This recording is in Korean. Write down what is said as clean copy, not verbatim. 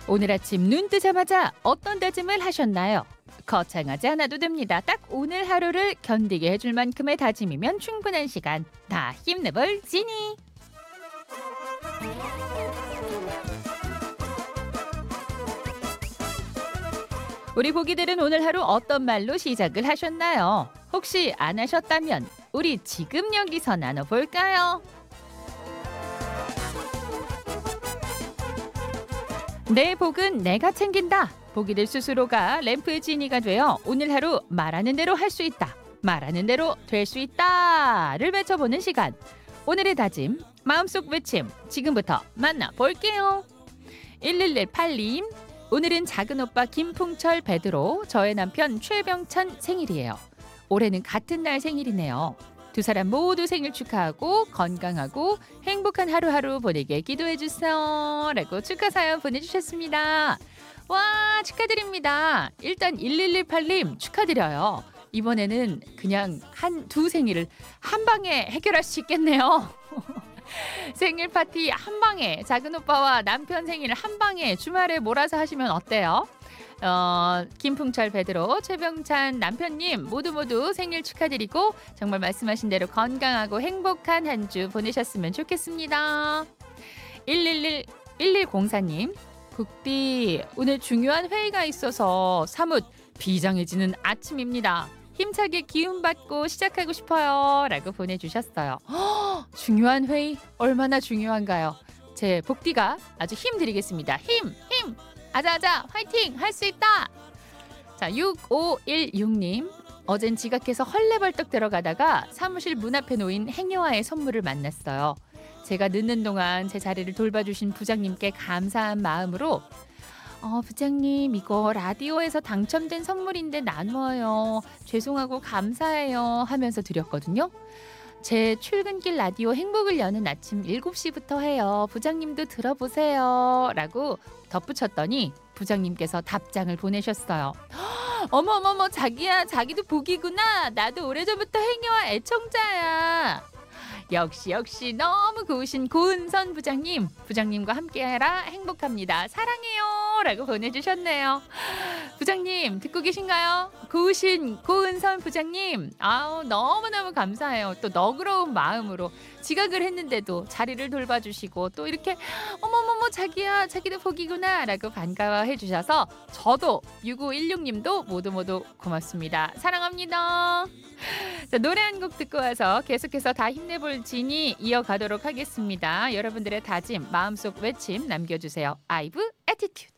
오늘 아침 눈 뜨자마자 어떤 다짐을 하셨나요? 거창하지 않아도 됩니다. 딱 오늘 하루를 견디게 해줄 만큼의 다짐이면 충분한 시간. 다 힘내볼 지니. 우리 보기들은 오늘 하루 어떤 말로 시작을 하셨나요? 혹시 안 하셨다면 우리 지금 여기서 나눠볼까요? 내 복은 내가 챙긴다. 보기들 스스로가 램프의 지니가 되어 오늘 하루 말하는 대로 할 수 있다. 말하는 대로 될 수 있다를 외쳐보는 시간. 오늘의 다짐, 마음속 외침 지금부터 만나볼게요. 1118님, 오늘은 작은 오빠 김풍철 베드로, 저의 남편 최병찬 생일이에요. 올해는 같은 날 생일이네요. 두 사람 모두 생일 축하하고 건강하고 행복한 하루하루 보내게 기도해주세요. 라고 축하 사연 보내주셨습니다. 와, 축하드립니다. 일단 1118님 축하드려요. 이번에는 그냥 두 생일을 한 방에 해결할 수 있겠네요. 생일 파티 한 방에, 작은 오빠와 남편 생일을 한 방에 주말에 몰아서 하시면 어때요? 김풍철 베드로, 최병찬 남편님 모두 생일 축하드리고 정말 말씀하신 대로 건강하고 행복한 한 주 보내셨으면 좋겠습니다. 1104님, 국비 오늘 중요한 회의가 있어서 사뭇 비장해지는 아침입니다. 힘차게 기운받고 시작하고 싶어요. 라고 보내주셨어요. 중요한 회의 얼마나 중요한가요? 제 복디가 아주 힘드리겠습니다. 힘! 아자아자 화이팅! 할 수 있다! 자, 6516님, 어젠 지각해서 헐레벌떡 들어가다가 사무실 문 앞에 놓인 행여와의 선물을 만났어요. 제가 늦는 동안 제 자리를 돌봐주신 부장님께 감사한 마음으로 부장님, 이거 라디오에서 당첨된 선물인데 나누어요. 죄송하고 감사해요 하면서 드렸거든요. 제 출근길 라디오 행복을 여는 아침 7시부터 해요. 부장님도 들어보세요. 라고 덧붙였더니 부장님께서 답장을 보내셨어요. 어머머머, 자기야, 자기도 복이구나. 나도 오래전부터 행여와 애청자야. 역시 너무 고우신 고은선 부장님, 부장님과 함께해라 행복합니다. 사랑해요. 라고 보내주셨네요. 부장님 듣고 계신가요? 고우신 고은선 부장님, 너무너무 감사해요. 또 너그러운 마음으로 지각을 했는데도 자리를 돌봐주시고 또 이렇게 어머머머, 자기야, 자기도 복이구나 라고 반가워해 주셔서 저도 6516님도 모두 고맙습니다. 사랑합니다. 자, 노래 한 곡 듣고 와서 계속해서 다 힘내볼 지니 이어가도록 하겠습니다. 여러분들의 다짐, 마음속 외침 남겨주세요. 아이브 애티튜드.